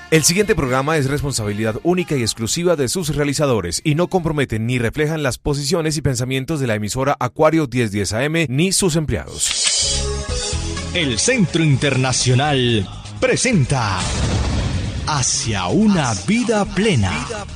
El siguiente programa es responsabilidad única y exclusiva de sus realizadores y no comprometen ni reflejan las posiciones y pensamientos de la emisora Acuario 1010 AM ni sus empleados. El Centro Internacional presenta Hacia una vida plena.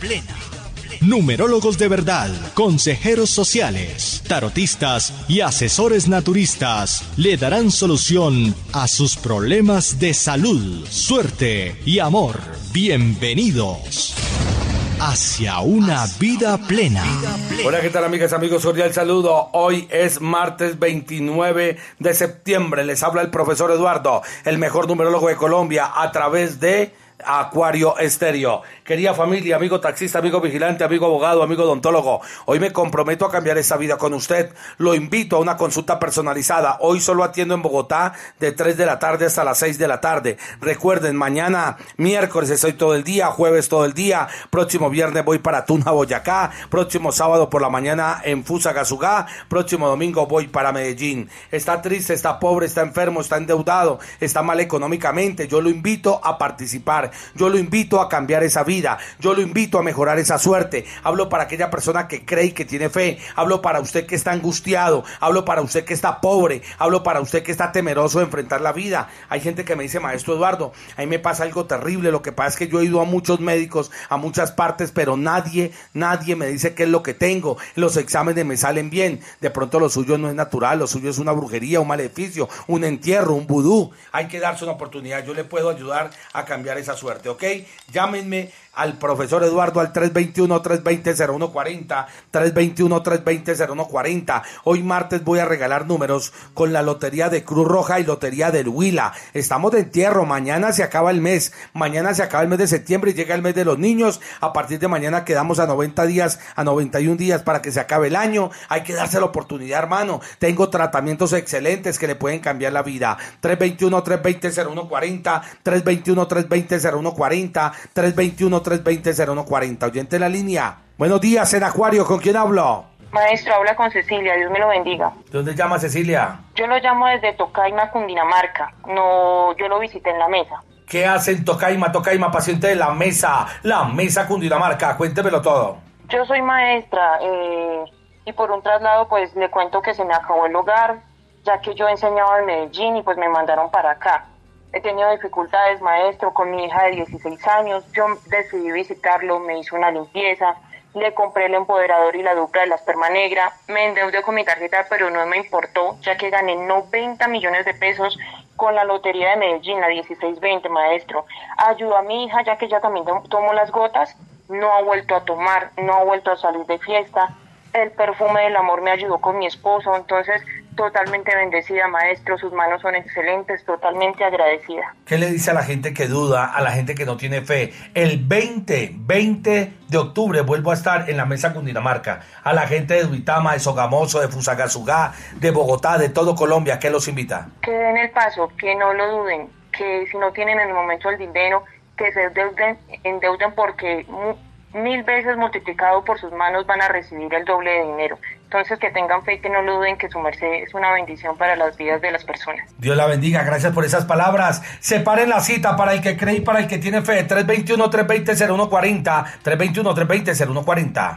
Numerólogos de verdad, consejeros sociales, tarotistas y asesores naturistas le darán solución a sus problemas de salud, suerte y amor. Bienvenidos hacia una vida plena. Hola, ¿qué tal, amigas, amigos? Cordial saludo. Hoy es martes 29 de septiembre. Les habla el profesor Eduardo, el mejor numerólogo de Colombia, a través de Acuario Estéreo. Querida familia, amigo taxista, amigo vigilante, amigo abogado, amigo odontólogo, hoy me comprometo a cambiar esa vida con usted. Lo invito a una consulta personalizada. Hoy solo atiendo en Bogotá de 3 de la tarde hasta las 6 de la tarde. Recuerden, mañana miércoles estoy todo el día, jueves todo el día, próximo viernes voy para Tuna, Boyacá, próximo sábado por la mañana en Fusagasugá, próximo domingo voy para Medellín. Está triste, está pobre, está enfermo, está endeudado, está mal económicamente. Yo lo invito a participar. Yo lo invito a cambiar esa vida, yo lo invito a mejorar esa suerte. Hablo para aquella persona que cree y que tiene fe, hablo para usted que está angustiado, hablo para usted que está pobre, hablo para usted que está temeroso de enfrentar la vida. Hay gente que me dice: maestro Eduardo, a mí me pasa algo terrible, lo que pasa es que yo he ido a muchos médicos, a muchas partes, pero nadie me dice qué es lo que tengo. Los exámenes me salen bien, de pronto lo suyo no es natural, lo suyo es una brujería, un maleficio, un entierro, un vudú. Hay que darse una oportunidad, yo le puedo ayudar a cambiar esa suerte, ¿ok? Llámenme al profesor Eduardo al 321-320-0140, 321-320-0140. Hoy martes voy a regalar números con la lotería de Cruz Roja y lotería del Huila. Estamos de entierro, mañana se acaba el mes, mañana se acaba el mes de septiembre y llega el mes de los niños. A partir de mañana quedamos a 90 días, a 91 días para que se acabe el año. Hay que darse la oportunidad, hermano. Tengo tratamientos excelentes que le pueden cambiar la vida. 321-320-0140, 321-320-0140, 321-320-0140. Oyente en la línea. Buenos días, en Acuario, ¿con quién hablo? Maestro, habla con Cecilia, Dios me lo bendiga. ¿De dónde llama Cecilia? Yo lo llamo desde Tocaima, Cundinamarca. No, yo lo visité en la mesa. ¿Qué hacen Tocaima, paciente de la mesa Cundinamarca? Cuéntemelo todo. Yo soy maestra y por un traslado pues le cuento que se me acabó el hogar, ya que yo enseñaba en Medellín y pues me mandaron para acá. He tenido dificultades, maestro, con mi hija de 16 años. Yo decidí visitarlo, me hizo una limpieza, le compré el empoderador y la dupla de la esperma negra, me endeudé con mi tarjeta, pero no me importó, ya que gané 90 millones de pesos con la lotería de Medellín, la 1620, maestro. Ayudó a mi hija, ya que ella también tomó las gotas, no ha vuelto a tomar, no ha vuelto a salir de fiesta. El perfume del amor me ayudó con mi esposo, entonces totalmente bendecida, maestro, sus manos son excelentes, totalmente agradecida. ¿Qué le dice a la gente que duda, a la gente que no tiene fe? El 20 de octubre vuelvo a estar en la mesa Cundinamarca. A la gente de Duitama, de Sogamoso, de Fusagasugá, de Bogotá, de todo Colombia, ¿qué los invita? Que den el paso, que no lo duden, que si no tienen en el momento el dinero, que se endeuden porque 1000 veces multiplicado por sus manos van a recibir el doble de dinero. Entonces que tengan fe y que no lo duden, que su merced es una bendición para las vidas de las personas. Dios la bendiga, gracias por esas palabras. Separen la cita para el que cree y para el que tiene fe. 321-320-0140, 321-320-0140.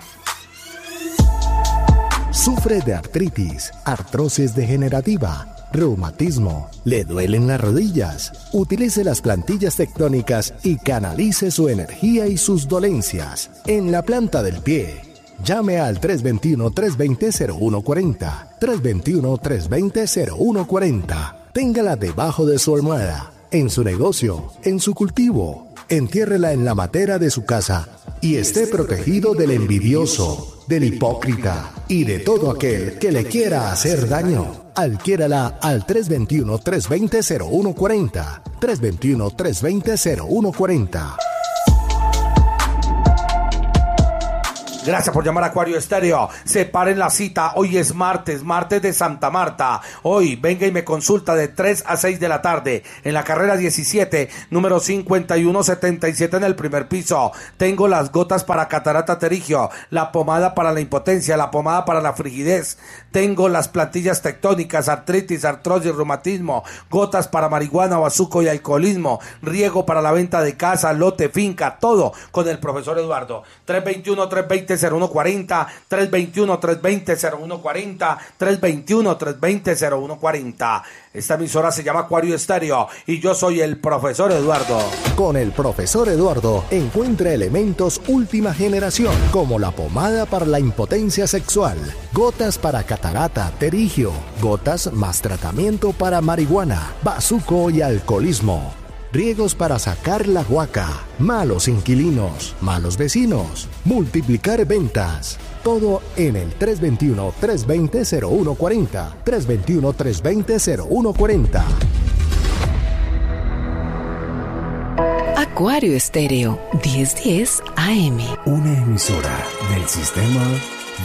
Sufre de artritis, artrosis degenerativa, reumatismo, le duelen las rodillas. Utilice las plantillas tectónicas y canalice su energía y sus dolencias en la planta del pie. Llame al 321-320-0140, 321-320-0140. Téngala debajo de su almohada, en su negocio, en su cultivo. Entiérrela en la matera de su casa y esté protegido del envidioso, del hipócrita y de todo aquel que le quiera hacer daño. Adquiérala al 321-320-0140, 321-320-0140. Gracias por llamar a Acuario Estéreo. Separen la cita. Hoy es martes de Santa Marta. Hoy venga y me consulta de 3 a 6 de la tarde en la carrera 17, número 5177 en el primer piso. Tengo las gotas para catarata pterigio, la pomada para la impotencia, la pomada para la frigidez. Tengo las plantillas tectónicas, artritis, artrosis, reumatismo, gotas para marihuana, bazuco y alcoholismo, riego para la venta de casa, lote, finca, todo con el profesor Eduardo. 321-320-0140, 321-320-0140, 321-320-0140. Esta emisora se llama Acuario Estéreo y yo soy el profesor Eduardo. Con el profesor Eduardo encuentra elementos última generación como la pomada para la impotencia sexual, gotas para catarata, terigio, gotas más tratamiento para marihuana, bazuco y alcoholismo. Riegos para sacar la guaca, malos inquilinos, malos vecinos, multiplicar ventas. Todo en el 321-320-0140. 321-320-0140. Acuario Estéreo, 1010 AM. Una emisora del sistema